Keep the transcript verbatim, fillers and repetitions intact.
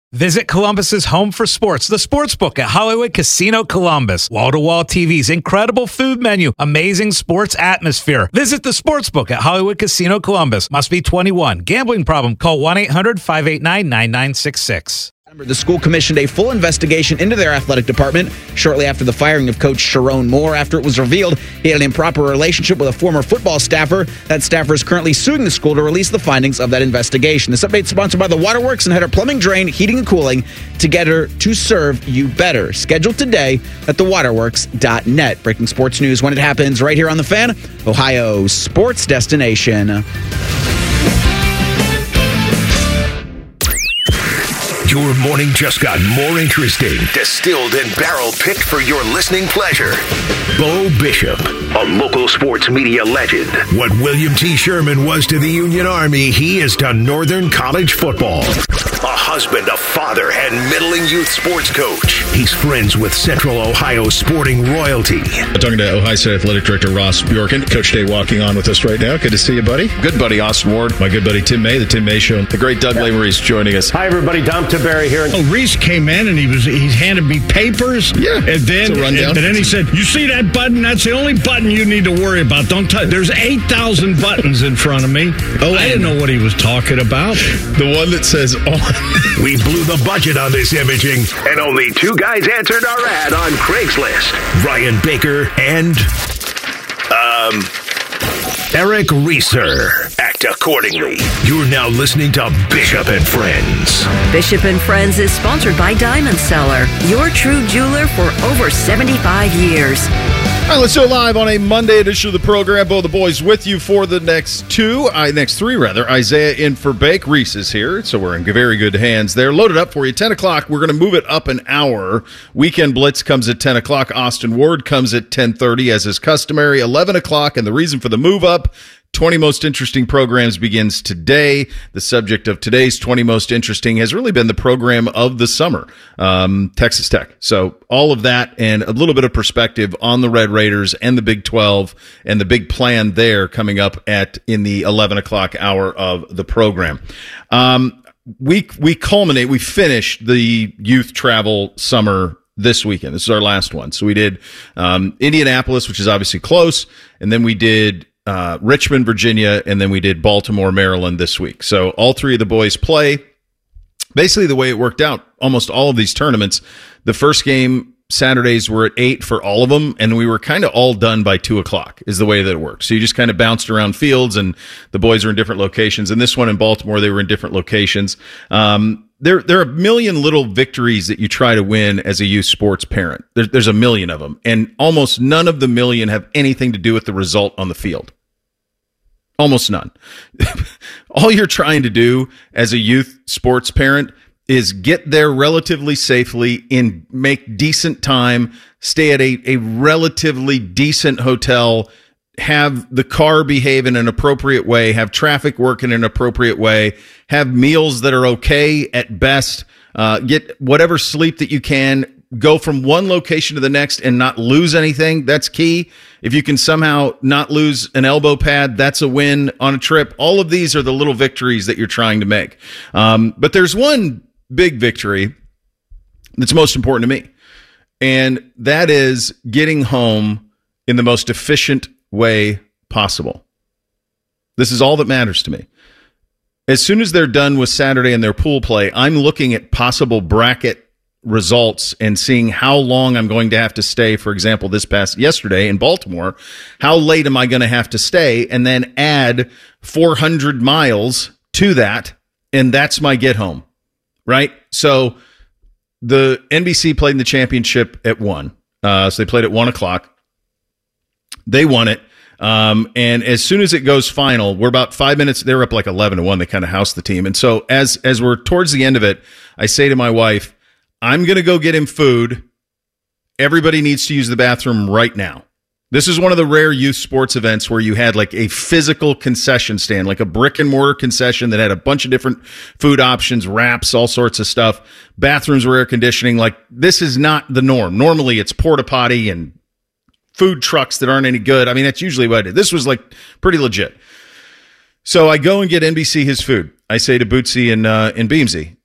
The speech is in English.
Visit Columbus's home for sports, the Sportsbook at Hollywood Casino Columbus. Wall-to-wall T Vs, incredible food menu, amazing sports atmosphere. Visit the Sportsbook at Hollywood Casino Columbus. Must be twenty-one. Gambling problem? Call one eight hundred five eight nine nine nine six six. The school commissioned a full investigation into their athletic department shortly after the firing of Coach Sharon Moore. After it was revealed he had an improper relationship with a former football staffer, that staffer is currently suing the school to release the findings of that investigation. This update is sponsored by the Waterworks and Header Plumbing, Drain, Heating, and Cooling, together to serve you better. Scheduled today at the waterworks dot net. Breaking sports news when it happens right here on The Fan, Ohio's sports destination. Your morning just got more interesting. Distilled and barrel-picked for your listening pleasure. Bo Bishop, a local sports media legend. What William T. Sherman was to the Union Army, he is to Northern College football. A husband, a father, and middling youth sports coach. He's friends with Central Ohio sporting royalty. I'm talking to Ohio State Athletic Director Ross Bjorken. Coach Day walking on with us right now. Good to see you, buddy. Good buddy, Austin Ward. My good buddy, Tim May, the Tim May Show. The great Doug Lamery joining us. Hi, everybody. Dom Barry here. Oh, Reese came in and he was he handed me papers. Yeah, and then and, and then he said, "You see that button? That's the only button you need to worry about. Don't touch. There's eight thousand buttons in front of me." Oh, I didn't know what he was talking about. The one that says on. We blew the budget on this imaging, and only two guys answered our ad on Craigslist: Ryan Baker and um. Eric Reeser. Act accordingly. You're now listening to Bishop and Friends. Bishop and Friends is sponsored by Diamond Seller, your true jeweler for over seventy-five years. All right, let's go live on a Monday edition of the program. Both the boys with you for the next two, uh, next three rather. Isaiah in for Bake. Reese is here, so we're in very good hands there. Loaded up for you. ten o'clock, we're going to move it up an hour. Weekend Blitz comes at ten o'clock. Austin Ward comes at ten thirty as is customary. eleven o'clock, and the reason for the move up, twenty Most Interesting Programs begins today. The subject of today's twenty Most Interesting has really been the program of the summer, um, Texas Tech. So all of that and a little bit of perspective on the Red Raiders and the Big twelve and the big plan there coming up at in the eleven o'clock hour of the program. Um, we we culminate, we finish the youth travel summer this weekend. This is our last one. So we did um, Indianapolis, which is obviously close, and then we did Uh, Richmond, Virginia, and then we did Baltimore, Maryland this week. So all three of the boys play. Basically, the way it worked out, almost all of these tournaments, the first game Saturdays were at eight for all of them, and we were kind of all done by two o'clock is the way that it worked. So you just kind of bounced around fields, and the boys are in different locations. And this one in Baltimore, they were in different locations. Um, there, there are a million little victories that you try to win as a youth sports parent. There, there's a million of them, and almost none of the million have anything to do with the result on the field. Almost none. All you're trying to do as a youth sports parent is get there relatively safely and make decent time, stay at a, a relatively decent hotel, have the car behave in an appropriate way, have traffic work in an appropriate way, have meals that are okay at best, uh, get whatever sleep that you can, go from one location to the next and not lose anything. That's key. If you can somehow not lose an elbow pad, that's a win on a trip. All of these are the little victories that you're trying to make. Um, but there's one big victory that's most important to me, and that is getting home in the most efficient way possible. This is all that matters to me. As soon as they're done with Saturday and their pool play, I'm looking at possible bracket results and seeing how long I'm going to have to stay. For example, this past yesterday in Baltimore, how late am I going to have to stay, and then add four hundred miles to that, and that's my get home, right? So the N B C played in the championship at one. Uh, so they played at one o'clock. They won it. Um, and as soon as it goes final, we're about five minutes. They're up like eleven to one. They kind of housed the team. And so as, as we're towards the end of it, I say to my wife, I'm going to go get him food. Everybody needs to use the bathroom right now. This is one of the rare youth sports events where you had like a physical concession stand, like a brick and mortar concession that had a bunch of different food options, wraps, all sorts of stuff. Bathrooms were air conditioning. Like, this is not the norm. Normally it's porta potty and food trucks that aren't any good. I mean, that's usually what I did. This was like pretty legit. So I go and get N B C his food. I say to Bootsy and, uh, and Beamsy,